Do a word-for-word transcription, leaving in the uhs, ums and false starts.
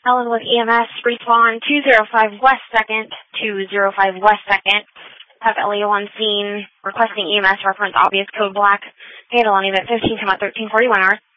Ellenwood E M S, respond two oh five West second, two oh five West second. Have L E O on scene, requesting E M S reference obvious code black. Handle on event fifteen, come out thirteen forty-one hours.